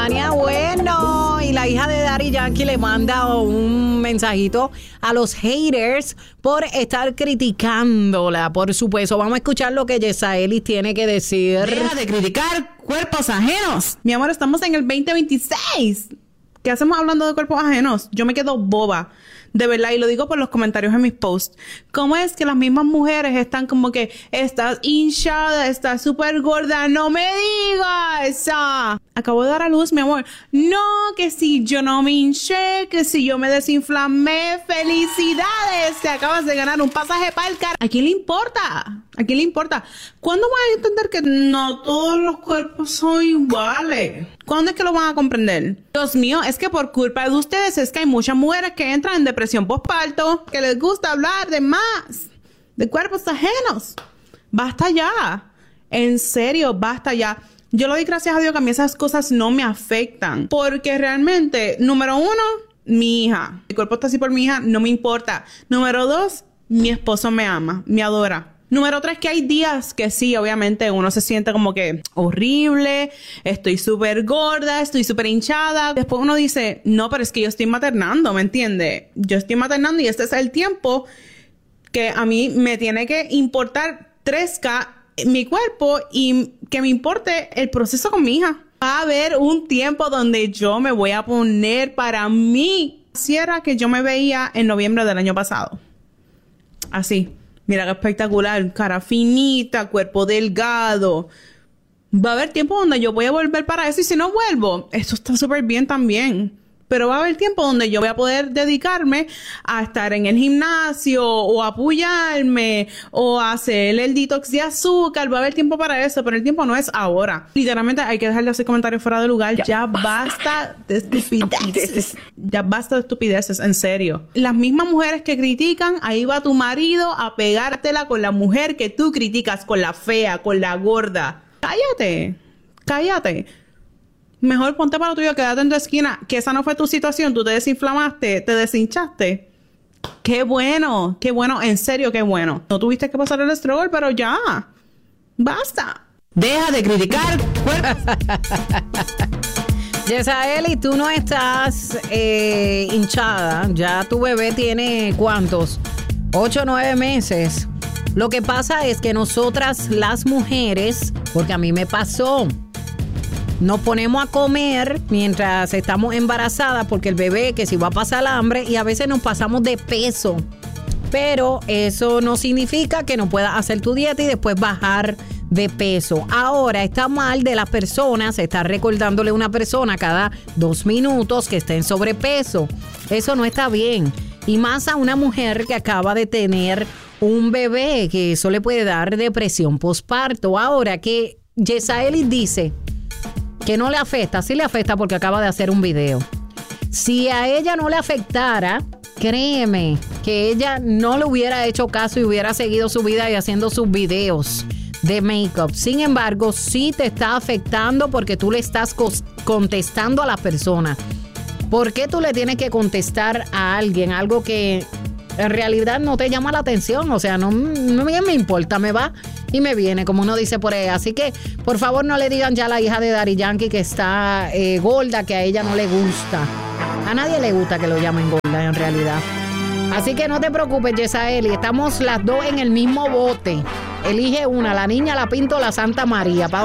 Tania, bueno. Y la hija de Daddy Yankee le manda un mensajito a los haters por estar criticándola, por supuesto. Vamos a escuchar lo que Yesaeli tiene que decir. Deja de criticar cuerpos ajenos. Mi amor, estamos en el 2026. ¿Qué hacemos hablando de cuerpos ajenos? Yo me quedo boba. De verdad, y lo digo por los comentarios en mis posts. ¿Cómo es que las mismas mujeres están como que estás hinchada, estás súper gorda? ¡No me digas! Acabo de dar a luz, mi amor. No, que si yo no me hinché, que si yo me desinflamé. ¡Felicidades! Te acabas de ganar un pasaje para el car... ¿A quién le importa? ¿A quién le importa? ¿Cuándo van a entender que no todos los cuerpos son iguales? ¿Cuándo es que lo van a comprender? Dios mío, es que por culpa de ustedes es que hay muchas mujeres que entran en depresión postparto, que les gusta hablar de más, de cuerpos ajenos. Basta ya. En serio, basta ya. Yo le doy gracias a Dios que a mí esas cosas no me afectan. Porque realmente, número uno, mi hija. Mi cuerpo está así por mi hija, no me importa. Número dos, mi esposo me ama, me adora. Número 3, que hay días que sí, obviamente, uno se siente como que horrible, estoy súper gorda, estoy súper hinchada. Después uno dice, no, pero es que yo estoy maternando, ¿me entiendes? Yo estoy maternando y este es el tiempo que a mí me tiene que importar 3K mi cuerpo y que me importe el proceso con mi hija. Va a haber un tiempo donde yo me voy a poner para mí. Así era que yo me veía en noviembre del año pasado. Así. Mira qué espectacular, cara finita, cuerpo delgado. Va a haber tiempo donde yo voy a volver para eso y si no vuelvo, eso está súper bien también. Pero va a haber tiempo donde yo voy a poder dedicarme a estar en el gimnasio o a apoyarme o a hacer el detox de azúcar. Va a haber tiempo para eso, pero el tiempo no es ahora. Literalmente hay que dejar de hacer comentarios fuera de lugar. Ya basta de estupideces. Ya basta de estupideces, en serio. Las mismas mujeres que critican, ahí va tu marido a pegártela con la mujer que tú criticas, con la fea, con la gorda. Cállate, cállate. Mejor ponte para lo tuyo, quédate en tu esquina. Que esa no fue tu situación. Tú te desinflamaste, te deshinchaste. Qué bueno, en serio, qué bueno. No tuviste que pasar el struggle, pero ya. Basta. Deja de criticar cuerpos. Yesaeli, tú no estás hinchada. Ya tu bebé tiene, ¿cuántos? 8 o 9 meses. Lo que pasa es que nosotras las mujeres, porque a mí me pasó, nos ponemos a comer mientras estamos embarazadas porque el bebé que si va a pasar hambre y a veces nos pasamos de peso. Pero eso no significa que no puedas hacer tu dieta y después bajar de peso. Ahora está mal de las personas estar recordándole a una persona cada 2 minutos que esté en sobrepeso. Eso no está bien. Y más a una mujer que acaba de tener un bebé, que eso le puede dar depresión postparto. Ahora que Yesaeli dice que no le afecta, sí le afecta porque acaba de hacer un video. Si a ella no le afectara, créeme que ella no le hubiera hecho caso y hubiera seguido su vida y haciendo sus videos de make-up. Sin embargo, sí te está afectando porque tú le estás contestando a la persona. ¿Por qué tú le tienes que contestar a alguien algo que en realidad no te llama la atención? O sea, no me importa, me va y me viene, como uno dice por ahí. Así que, por favor, no le digan ya a la hija de Daddy Yankee que está gorda, que a ella no le gusta. A nadie le gusta que lo llamen gorda, en realidad. Así que no te preocupes, Yesaeli. Estamos las dos en el mismo bote. Elige una, la niña, la Pinto, la Santa María.